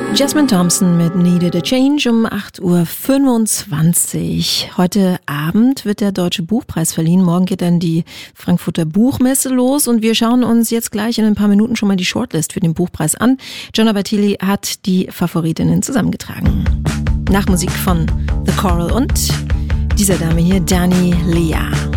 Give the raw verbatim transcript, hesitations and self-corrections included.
Jasmine Thompson mit Needed a Change um acht Uhr fünfundzwanzig. Heute Abend wird der Deutsche Buchpreis verliehen. Morgen geht dann die Frankfurter Buchmesse los und wir schauen uns jetzt gleich in ein paar Minuten schon mal die Shortlist für den Buchpreis an. Gianna Battili hat die Favoritinnen zusammengetragen. Nach Musik von The Coral und dieser Dame hier, Dani Lea.